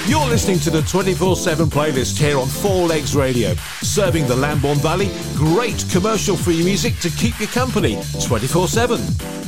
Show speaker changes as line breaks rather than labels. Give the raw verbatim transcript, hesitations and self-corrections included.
You're listening to the twenty-four seven playlist here on Four Legs Radio, serving the Lambourne Valley great commercial-free music to keep you company twenty-four seven.